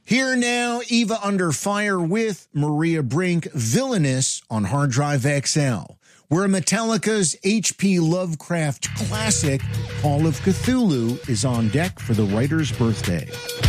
Here now, Eva Under Fire with Maria Brink, Villainous on Hard Drive XL, where Metallica's H.P. Lovecraft classic, Call of Cthulhu, is on deck for the writer's birthday.